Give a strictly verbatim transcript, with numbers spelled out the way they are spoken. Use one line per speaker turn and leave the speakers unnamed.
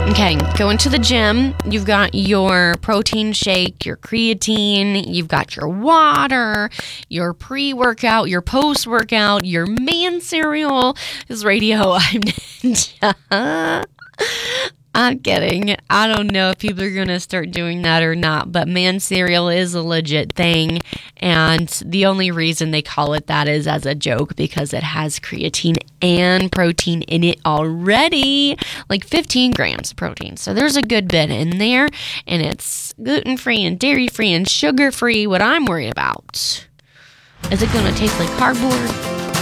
Okay, going to the gym, you've got your protein shake, your creatine, you've got your water, your pre-workout, your post-workout, your man cereal. This is radio. I'm Ninja. I'm kidding. I don't know if people are going to start doing that or not, but man cereal is a legit thing, and the only reason they call it that is as a joke because it has creatine and protein in it already, like fifteen grams of protein. So there's a good bit in there, and it's gluten-free and dairy-free and sugar-free. What I'm worried about, is it going to taste like cardboard?